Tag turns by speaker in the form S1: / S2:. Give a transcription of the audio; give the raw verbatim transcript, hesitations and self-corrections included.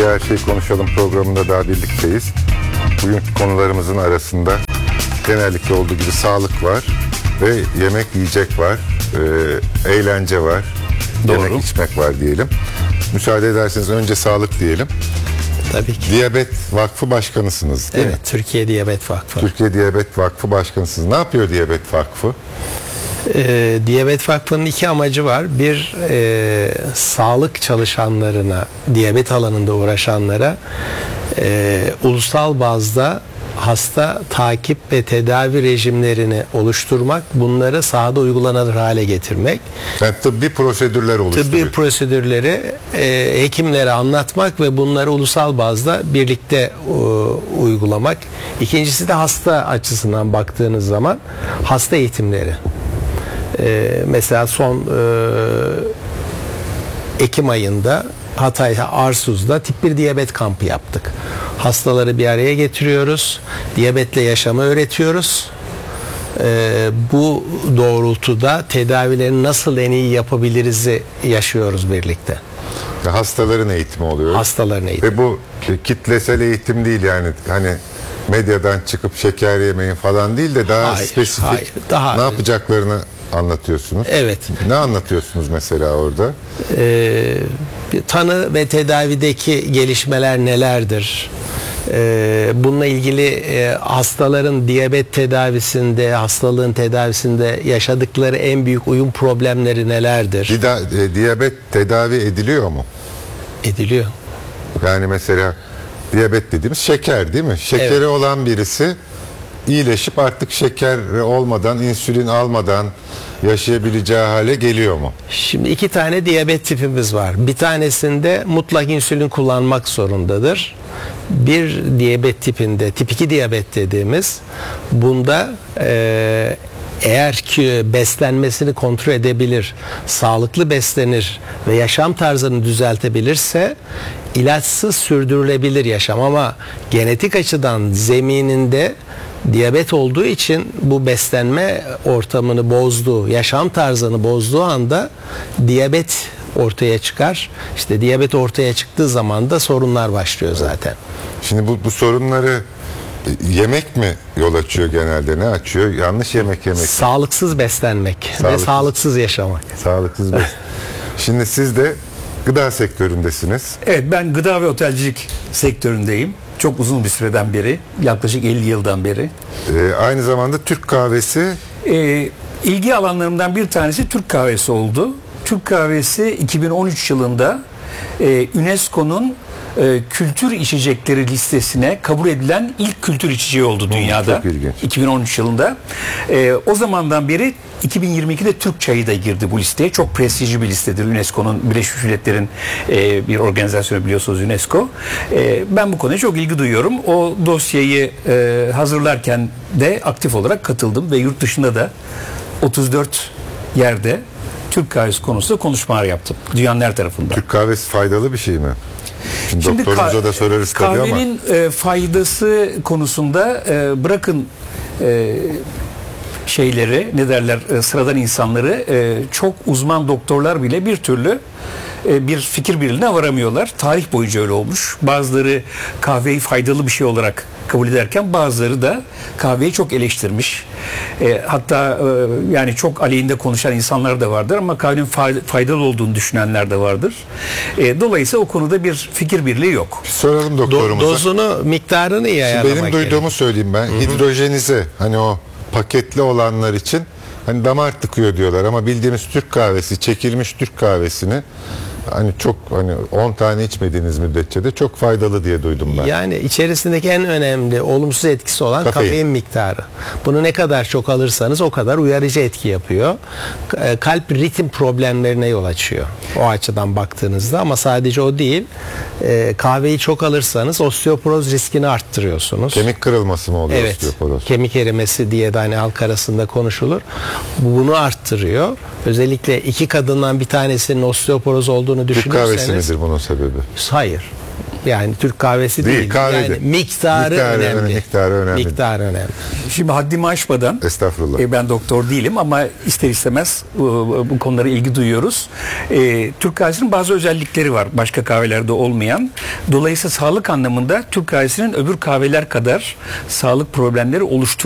S1: Türkiye Her Şeyi Konuşalım programında daha birlikteyiz. Bugünkü konularımızın arasında genellikle olduğu gibi sağlık var ve yemek yiyecek var, e, eğlence var,
S2: Doğru.
S1: yemek içmek var diyelim. Müsaade ederseniz önce sağlık diyelim.
S2: Tabii ki.
S1: Diyabet Vakfı Başkanısınız değil
S2: Evet,
S1: mi?
S2: Türkiye Diyabet Vakfı.
S1: Türkiye Diyabet Vakfı Başkanısınız. Ne yapıyor Diyabet Vakfı?
S2: Ee, Diyabet Vakfı'nın iki amacı var. Bir, e, sağlık çalışanlarına, diyabet alanında uğraşanlara e, ulusal bazda hasta takip ve tedavi rejimlerini oluşturmak, bunları sahada uygulanır hale getirmek.
S1: Yani tıbbi prosedürler oluşturuyor.
S2: Tıbbi prosedürleri e, hekimlere anlatmak ve bunları ulusal bazda birlikte e, uygulamak. İkincisi de hasta açısından baktığınız zaman hasta eğitimleri. E, mesela son e, Ekim ayında Hatay'da Arsuz'da tip bir diyabet kampı yaptık. Hastaları bir araya getiriyoruz. Diyabetle yaşamı öğretiyoruz. Ee, bu doğrultuda tedavilerini nasıl en iyi yapabiliriz'i yaşıyoruz birlikte.
S1: Hastaların eğitimi oluyor.
S2: Hastaların eğitimi.
S1: Ve bu kitlesel eğitim değil, yani hani medyadan çıkıp şeker yemeyin falan değil de daha
S2: Hayır,
S1: spesifik
S2: hayır, daha-
S1: ne yapacaklarını anlatıyorsunuz.
S2: Evet.
S1: Ne anlatıyorsunuz mesela orada?
S2: Ee, tanı ve tedavideki gelişmeler nelerdir? Ee, bununla ilgili e, hastaların diyabet tedavisinde, hastalığın tedavisinde yaşadıkları en büyük uyum problemleri nelerdir?
S1: Dida, e, diyabet tedavi ediliyor mu?
S2: Ediliyor.
S1: Yani mesela diyabet dediğimiz şeker değil mi? Şekeri
S2: Evet.
S1: olan birisi iyileşip artık şeker olmadan, insülin almadan yaşayabileceği hale geliyor mu?
S2: Şimdi iki tane diyabet tipimiz var. Bir tanesinde mutlak insülin kullanmak zorundadır. Bir diyabet tipinde, tip iki diyabet dediğimiz, bunda e, eğer ki beslenmesini kontrol edebilir, sağlıklı beslenir ve yaşam tarzını düzeltebilirse ilaçsız sürdürülebilir yaşam, ama genetik açıdan zemininde diyabet olduğu için bu beslenme ortamını bozduğu, yaşam tarzını bozduğu anda diyabet ortaya çıkar. İşte diyabet ortaya çıktığı zaman da sorunlar başlıyor zaten.
S1: Şimdi bu, bu sorunları yemek mi yol açıyor genelde? Ne açıyor? Yanlış yemek yemek.
S2: Sağlıksız beslenmek
S1: Sağlıksız.
S2: ve sağlıksız yaşamak.
S1: Sağlıksız bes. Şimdi siz de gıda sektöründesiniz.
S3: Evet, ben gıda ve otelcilik sektöründeyim. Çok uzun bir süreden beri, yaklaşık elli yıldan beri.
S1: Ee, aynı zamanda Türk kahvesi.
S3: Ee, ilgi alanlarımdan bir tanesi Türk kahvesi oldu. Türk kahvesi iki bin on üç yılında e, UNESCO'nun e, kültür içecekleri listesine kabul edilen ilk kültür içeceği oldu dünyada.
S1: Çok ilginç.
S3: iki bin on üç yılında. E, o zamandan beri iki bin yirmi ikide Türk çayı da girdi bu listeye. Çok prestijli bir listedir. UNESCO'nun, Birleşmiş Milletler'in e, bir organizasyonu, biliyorsunuz UNESCO. E, ben bu konuya çok ilgi duyuyorum. O dosyayı e, hazırlarken de aktif olarak katıldım ve yurt dışında da otuz dört yerde Türk kahvesi konusunda konuşmalar yaptım. Dünyanın her tarafında.
S1: Türk kahvesi faydalı bir şey mi? Şimdi,
S3: Şimdi
S1: doktorumuza
S3: ka-
S1: da sorarız tabii ama.
S3: kahvenin e, faydası konusunda e, bırakın e, şeyleri, ne derler, e, sıradan insanları, e, çok uzman doktorlar bile bir türlü e, bir fikir birliğine varamıyorlar. Tarih boyunca öyle olmuş. Bazıları kahveyi faydalı bir şey olarak kabul ederken bazıları da kahveyi çok eleştirmiş. E, hatta e, yani çok aleyhinde konuşan insanlar da vardır ama kahvenin faydalı olduğunu düşünenler de vardır. E, dolayısıyla o konuda bir fikir birliği yok.
S1: Soralım
S2: Do-
S1: doktorumuza.
S2: dozunu, miktarını iyi ayarlamak
S1: Benim duyduğumu
S2: gerekiyor.
S1: söyleyeyim ben. Hı-hı. Hidrojenize, hani o paketli olanlar için hani damar tıkıyor diyorlar ama bildiğimiz Türk kahvesi, çekilmiş Türk kahvesini hani çok, hani on tane içmediğiniz müddetçe de çok faydalı diye duydum ben.
S2: Yani içerisindeki en önemli olumsuz etkisi olan
S1: Kafein.
S2: kafein miktarı. Bunu ne kadar çok alırsanız o kadar uyarıcı etki yapıyor. K- Kalp ritim problemlerine yol açıyor. O açıdan baktığınızda, ama sadece o değil. Ee, kahveyi çok alırsanız osteoporoz riskini arttırıyorsunuz.
S1: Kemik kırılması mı oluyor
S2: Evet.
S1: osteoporoz?
S2: Kemik erimesi diye de hani halk arasında konuşulur. Bunu arttırıyor. Özellikle iki kadından bir tanesinin osteoporoz olduğunu
S1: Türk kahvesi
S2: düşünürseniz.
S1: midir bunun sebebi?
S2: Hayır. Yani Türk kahvesi değil.
S1: Değil, kahve
S2: yani
S1: de.
S2: miktarı,
S1: Miktarı
S2: önemli.
S1: önemli, miktarı önemli.
S2: Miktarı önemli.
S3: Şimdi haddimi aşmadan,
S1: Estağfurullah.
S3: e, ben doktor değilim ama ister istemez bu, bu konulara ilgi duyuyoruz. E, Türk kahvesinin bazı özellikleri var başka kahvelerde olmayan. Dolayısıyla sağlık anlamında Türk kahvesinin öbür kahveler kadar sağlık problemleri oluşturmuyor.